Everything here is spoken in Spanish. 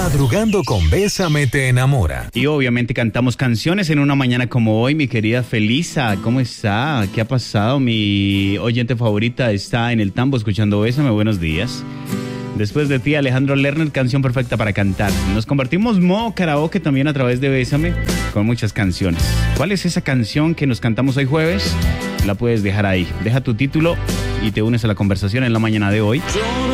Madrugando con Bésame te enamora. Y obviamente cantamos canciones en una mañana como hoy. Mi querida Felisa, ¿cómo está? ¿Qué ha pasado? Mi oyente favorita está en el tambo escuchando Bésame. Buenos días. Después de ti, Alejandro Lerner, canción perfecta para cantar. Nos compartimos modo karaoke también a través de Bésame con muchas canciones. ¿Cuál es esa canción que nos cantamos hoy jueves? La puedes dejar ahí. Deja tu título y te unes a la conversación en la mañana de hoy.